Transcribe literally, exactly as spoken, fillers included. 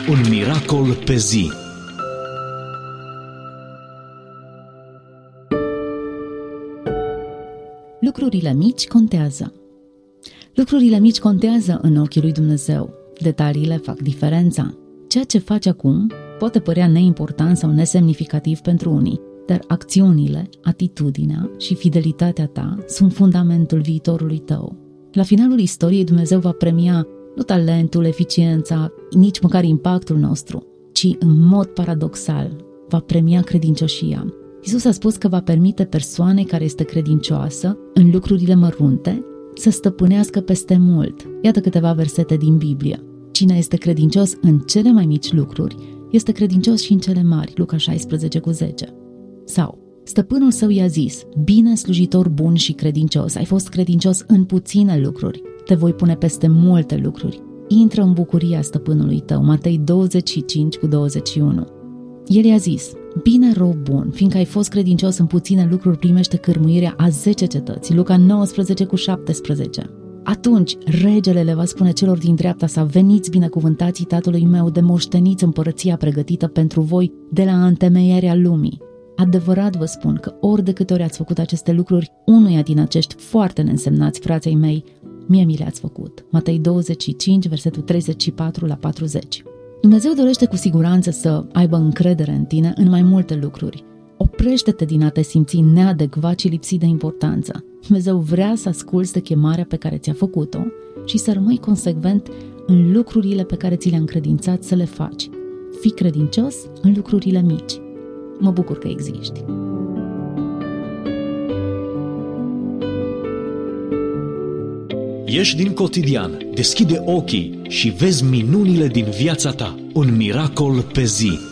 Un miracol pe zi. Lucrurile mici contează. Lucrurile mici contează în ochii lui Dumnezeu. Detaliile fac diferența. Ceea ce faci acum poate părea neimportant sau nesemnificativ pentru unii, dar acțiunile, atitudinea și fidelitatea ta sunt fundamentul viitorului tău. La finalul istoriei, Dumnezeu va premia nu talentul, eficiența, nici măcar impactul nostru, ci în mod paradoxal va premia credincioșia. Iisus a spus că va permite persoanei care este credincioasă în lucrurile mărunte să stăpânească peste mult. Iată câteva versete din Biblie. Cine este credincios în cele mai mici lucruri, este credincios și în cele mari, Luca șaisprezece cu zece. Sau, stăpânul său i-a zis: bine, slujitor bun și credincios, ai fost credincios în puține lucruri, te voi pune peste multe lucruri. Intră în bucuria stăpânului tău, Matei douăzeci și cinci cu douăzeci și unu. El i-a zis: bine, rob bun, fiindcă ai fost credincios în puține lucruri, primește cârmuirea a zece cetăți, Luca nouăsprezece cu șaptesprezece. Atunci regele le va spune celor din dreapta sa: veniți binecuvântații tatălui meu, de moșteniți împărăția pregătită pentru voi de la întemeierea lumii. Adevărat vă spun că ori de câte ori ați făcut aceste lucruri unuia din acești foarte neînsemnați frații mei, mie mi le-ați făcut. Matei douăzeci și cinci, versetul treizeci și patru la patruzeci. Dumnezeu dorește cu siguranță să aibă încredere în tine în mai multe lucruri. Oprește-te din a te simți neadecvat și lipsit de importanță. Dumnezeu vrea să asculți de chemarea pe care ți-a făcut-o și să rămâi consecvent în lucrurile pe care ți le-a încredințat să le faci. Fii credincios în lucrurile mici. Mă bucur că existi. Ieși din cotidian, deschide ochii și vezi minunile din viața ta. Un miracol pe zi.